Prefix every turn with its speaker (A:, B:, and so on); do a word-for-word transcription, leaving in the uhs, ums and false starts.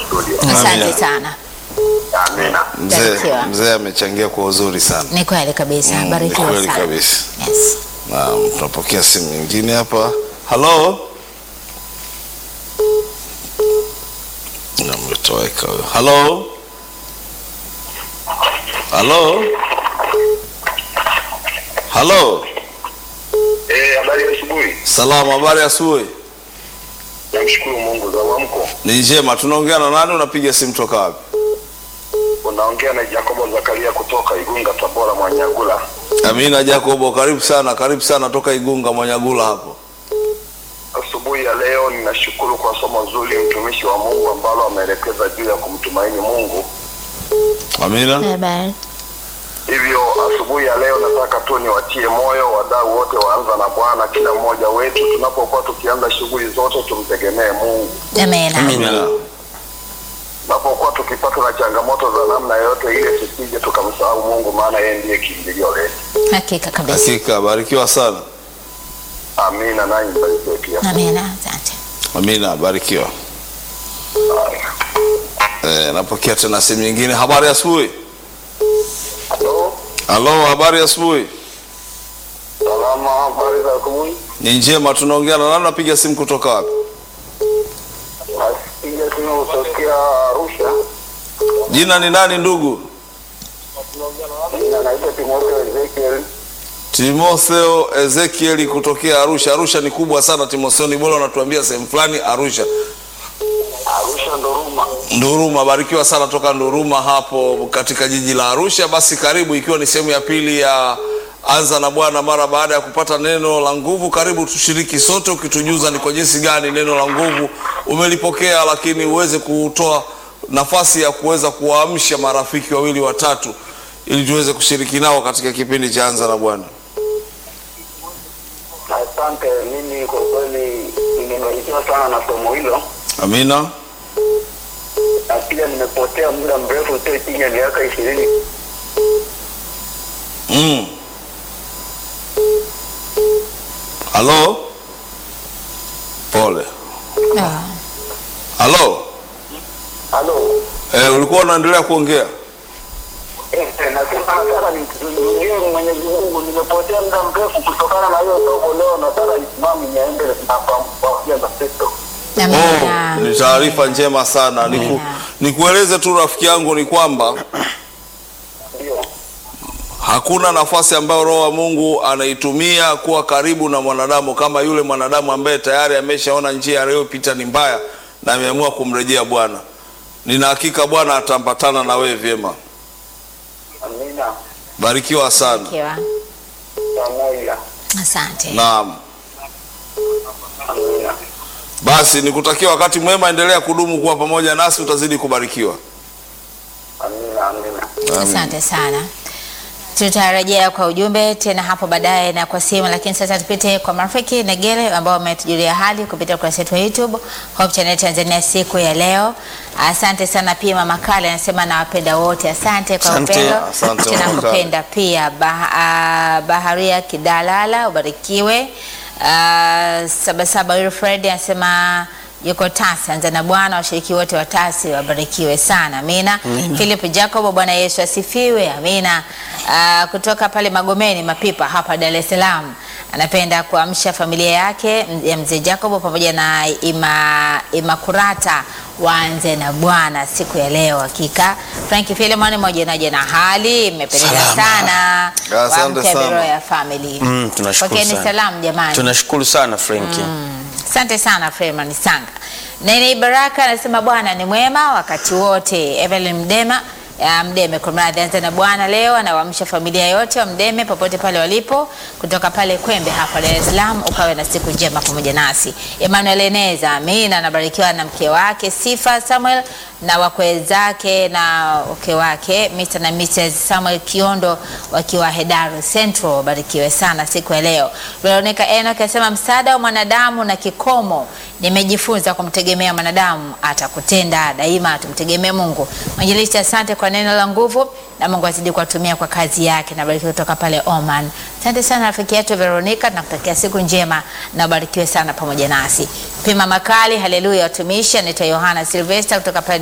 A: studio.
B: Asante sana.
A: Amina.
C: Mzee
B: Barikiwa.
C: mzee amechangia kwa uzuri sana.
B: Ni kweli kabisa.
C: Mm,
B: Barikiwa
C: ni kweli
B: sana.
C: kabisa.
B: Yes.
C: Na tunapokea simu nyingine hapa. Hello? Nametoweka huyo. Hello? Hello? Hello?
A: Eh, habari ya asubuhi.
C: Salama, habari ya asubuhi.
A: Namshukuru Mungu za mwamko.
C: Ni njema. Tunaongea na nani? Unapiga simu toka wapi?
A: Unaongea na Jacobo Zakaria kutoka Igunga, Tabora, Mwanyagula.
C: Amina Jacobo, karibu sana, karibu sana toka Igunga Mwanyagula hapo.
A: Asubuhi ya leo ninashukuru kwa somo zuri mtumishi wa Mungu ambalo ameelekeza juu ya kumtumaini Mungu.
C: Amina.
B: Habari.
A: Hivyo asubuhi ya leo nataka tu niwatie moyo wadau wote waanza na Bwana, kila mmoja wetu tunapokuwa tukianza shughuli zote tumtegemee Mungu.
B: Amina.
C: Amina.
A: Tunapokuwa tukipata na changamoto za namna yote ile tusije tukamsahau Mungu, maana yeye ndiye kimbilio letu.
B: Hakika kabisa.
C: Hakika, barikiwa sana.
A: Amina, nanyi mbarikiwe pia.
B: Amina. Asante.
C: Amina, barikiwa.
A: Haya.
C: Eh, napokea tena simu nyingine. Habari ya asubuhi.
A: Halo.
C: Halo, habari ya asubuhi.
A: Salama, habari za asubuhi.
C: Ni njema. Tunaongea na nani? Napiga simu kutoka wapi?
A: Nasikia simu kutokea Arusha.
C: Jina ni nani ndugu?
A: Jina naitwa Timotheo Ezekiel.
C: Timotheo Ezekiel kutokea Arusha. Arusha ni kubwa sana Timotheo, ni bora unatuambia sehemu fulani Arusha.
A: Arusha Ndoruma.
C: Nduruma, barikiwa sana toka Nduruma hapo katika jiji la Arusha. Basi karibu, ikiwa ni sehemu ya pili ya Anza na Bwana mara baada ya kupata neno la nguvu. Karibu tushiriki sote, ukitujuza ni kwa jinsi gani neno la nguvu umelipokea, lakini uweze kutoa nafasi ya kuweza kuwaamsha marafiki wawili watatu ili tuweze kushiriki nao katika kipindi cha Anza na Bwana.
A: Asante, mimi kwa kweli nimebarikiwa sana na somo hilo.
C: Amina.
A: Na pia nimepotea muda mrefu, sio chini ya miaka ishirini.
C: Mm. Halo? Pole.
B: Ah.
C: Halo?
A: Halo.
C: Eh, ulikuwa unaendelea kuongea?
A: Eh, nasema nataka nimtumie Mwenyezi Mungu, nimepotea muda mrefu kutokana na hiyo somo leo, nataka nisimame niende na kwa za Kristo.
B: Amina.
C: Oh, ni taarifa njema sana. Niku, nikueleze tu rafiki yangu ni kwamba
A: Ndio.
C: hakuna nafasi ambayo Roho wa Mungu anaitumia kuwa karibu na mwanadamu kama yule mwanadamu ambaye tayari ameshaona njia aliyopita ni mbaya na ameamua kumrejea Bwana. Nina hakika Bwana ataambatana na wewe vyema.
A: Amina.
C: Barikiwa sana.
B: Barikiwa.
A: Pamoja.
B: Asante.
C: Naam.
A: Amina.
C: Basi nikutakia wakati mwema, endelea kudumu kuwa pamoja nasi, utazidi kubarikiwa.
A: Amina. Amina.
C: Amen.
B: Asante sana. Tutarejea kwa ujumbe tena hapo baadaye na kwa simu, lakini sasa tupite kwa marafiki Negele ambao wametujulia hali kupitia ukurasa wetu wa YouTube Hope Channel Tanzania siku ya leo. Asante sana pia Mama Kale anasema nawapenda wote. Asante kwa
C: Asante.
B: upendo.
C: Asante, Mama Kale.
B: Tunakupenda pia bah, uh, Baharia Kidalala ubarikiwe. Uh, Sabasaba Wilfred anasema yuko Tasi, Anza na Bwana, washiriki wote wa Tasi wabarikiwe sana. Amina. Philip Jacob, Bwana Yesu asifiwe. Amina. Uh, kutoka pale Magomeni Mapipa hapa Dar es Salaam, anapenda kuamsha familia yake ya mzee Jacob pamoja na ima, Imakurata waanze na Bwana siku ya leo. Hakika Frank Philemon moja na jana hali imependeza sana.
C: Asante sana.
B: Wa ya family.
D: Mm, tunashukuru
B: Pokeeni
D: sana.
B: salamu jamani.
D: Tunashukuru sana Franki.
B: Asante sana Freeman Sanga. Nene Baraka anasema Bwana ni mwema wakati wote. Evelyn Mdema ya Mdeme kumradhi, Anza na Bwana leo anawaamsha familia yote wa Mdeme popote pale walipo kutoka pale Kwembe hapa Dar es Salaam. Ukawe na siku njema pamoja nasi. Emmanuel Eneza, amina, anabarikiwa na mke wake Sifa Samuel na wakwe zake na mke wake Mister na Missus Samuel Kiondo wakiwa Hedaru Central. Barikiwe sana siku ya leo. Veronica Enoch anasema msaada wa mwanadamu na kikomo, nimejifunza kumtegemea mwanadamu atakutenda daima, tumtegemee Mungu. Mwinjilisti, asante kwa neno la nguvu na Mungu azidi kuwatumia kwa kazi yake. Na barikiwe kutoka pale Oman. Asante sana rafiki yetu Veronica, nakutakia siku njema na barikiwe sana pamoja nasi. Pima Makali, haleluya watumishi. Anaitwa Yohana Sylvester kutoka pale